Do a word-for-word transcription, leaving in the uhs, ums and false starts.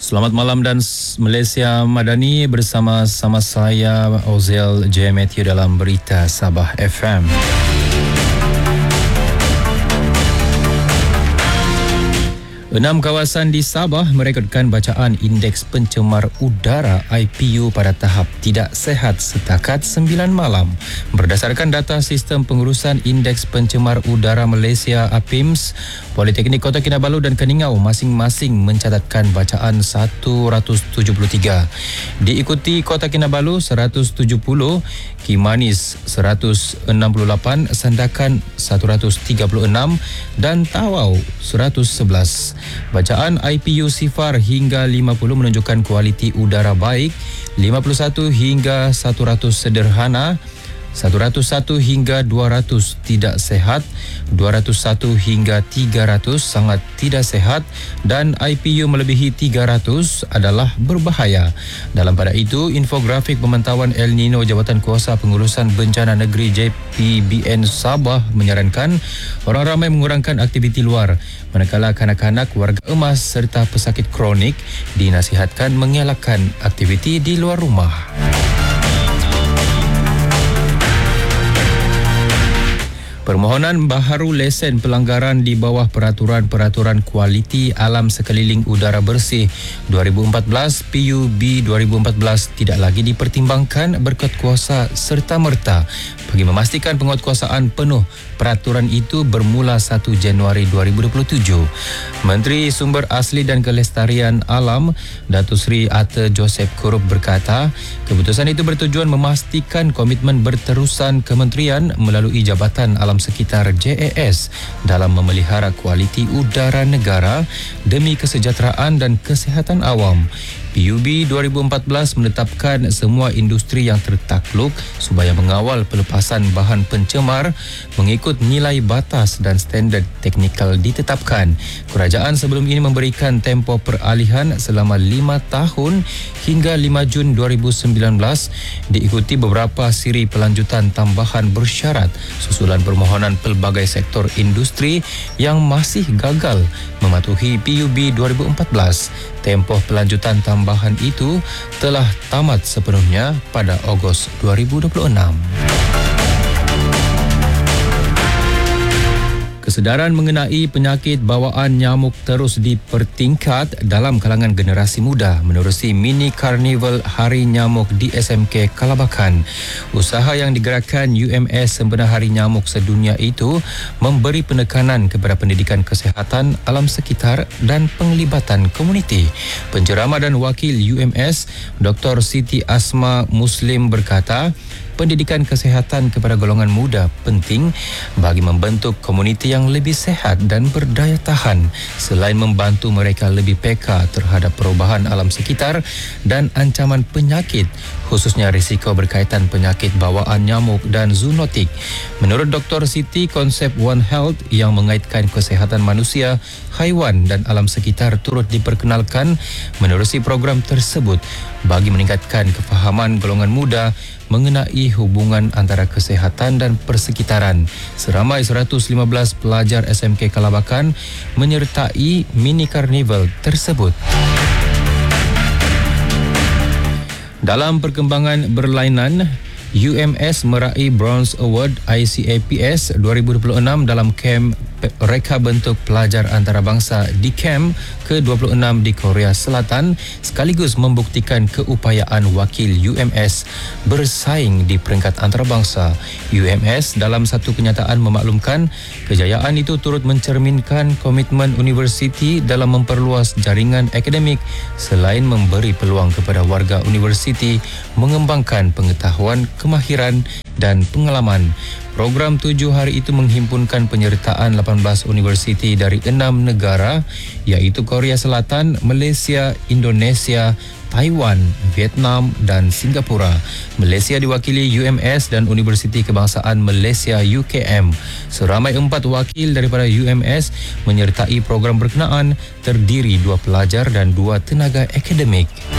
Selamat malam dan Malaysia Madani, bersama-sama saya Ozel J. Matthew dalam Berita Sabah F M. Enam kawasan di Sabah merekodkan bacaan Indeks Pencemar Udara I P U pada tahap tidak sehat setakat sembilan malam. Berdasarkan data Sistem Pengurusan Indeks Pencemar Udara Malaysia A P I M S, Politeknik Kota Kinabalu dan Keningau masing-masing mencatatkan bacaan seratus tujuh puluh tiga. Diikuti Kota Kinabalu seratus tujuh puluh, Kimanis seratus enam puluh lapan, Sandakan seratus tiga puluh enam dan Tawau seratus sebelas. Bacaan I P U sifar hingga lima puluh menunjukkan kualiti udara baik, lima puluh satu hingga seratus sederhana, seratus satu hingga dua ratus tidak sehat, dua ratus satu hingga tiga ratus sangat tidak sehat dan I P U melebihi tiga ratus adalah berbahaya. Dalam pada itu, infografik pemantauan El Nino Jabatan Kuasa Pengurusan Bencana Negeri J P B N Sabah menyarankan orang ramai mengurangkan aktiviti luar, manakala kanak-kanak, warga emas serta pesakit kronik dinasihatkan mengelakkan aktiviti di luar rumah. Permohonan baharu lesen pelanggaran di bawah Peraturan-Peraturan Kualiti Alam Sekeliling Udara Bersih dua ribu empat belas P U B dua ribu empat belas tidak lagi dipertimbangkan berkat kuasa serta-merta bagi memastikan penguatkuasaan penuh peraturan itu bermula satu Januari dua ribu dua puluh tujuh. Menteri Sumber Asli dan Kelestarian Alam, Datuk Seri Ate Joseph Kurup berkata, keputusan itu bertujuan memastikan komitmen berterusan kementerian melalui Jabatan Alam Sekitar J A S dalam memelihara kualiti udara negara demi kesejahteraan dan kesihatan awam. P U B dua ribu empat belas menetapkan semua industri yang tertakluk supaya mengawal pelepasan bahan pencemar mengikut nilai batas dan standard teknikal ditetapkan. Kerajaan sebelum ini memberikan tempoh peralihan selama lima tahun hingga lima Jun dua ribu sembilan belas, diikuti beberapa siri pelanjutan tambahan bersyarat susulan permohonan pelbagai sektor industri yang masih gagal mematuhi P U B dua ribu empat belas. Tempoh pelanjutan tambahan itu telah tamat sepenuhnya pada Ogos dua ribu dua puluh enam. Kesedaran mengenai penyakit bawaan nyamuk terus dipertingkat dalam kalangan generasi muda menerusi mini karnival Hari Nyamuk di S M K Kalabakan. Usaha yang digerakkan U M S sempena Hari Nyamuk Sedunia itu memberi penekanan kepada pendidikan kesihatan alam sekitar dan penglibatan komuniti. Penceramah dan wakil U M S Doktor Siti Asma Muslim berkata, pendidikan kesihatan kepada golongan muda penting bagi membentuk komuniti yang lebih sehat dan berdaya tahan selain membantu mereka lebih peka terhadap perubahan alam sekitar dan ancaman penyakit, khususnya risiko berkaitan penyakit bawaan nyamuk dan zoonotik. Menurut Doktor Siti, konsep One Health yang mengaitkan kesihatan manusia, haiwan dan alam sekitar turut diperkenalkan menerusi program tersebut bagi meningkatkan kefahaman golongan muda mengenai hubungan antara kesihatan dan persekitaran. Seramai seratus lima belas pelajar S M K Kalabakan menyertai mini karnival tersebut. Dalam perkembangan berlainan, U M S meraih Bronze Award I C A P S dua ribu dua puluh enam dalam kem reka bentuk pelajar antarabangsa di kem ke dua puluh enam di Korea Selatan, sekaligus membuktikan keupayaan wakil U M S bersaing di peringkat antarabangsa. U M S dalam satu kenyataan memaklumkan kejayaan itu turut mencerminkan komitmen universiti dalam memperluas jaringan akademik selain memberi peluang kepada warga universiti mengembangkan pengetahuan, kemahiran dan pengalaman. Program tujuh hari itu menghimpunkan penyertaan lapan belas universiti dari enam negara iaitu Korea Selatan, Malaysia, Indonesia, Taiwan, Vietnam dan Singapura. Malaysia diwakili U M S dan Universiti Kebangsaan Malaysia U K M. Seramai empat wakil daripada U M S menyertai program berkenaan, terdiri dua pelajar dan dua tenaga akademik.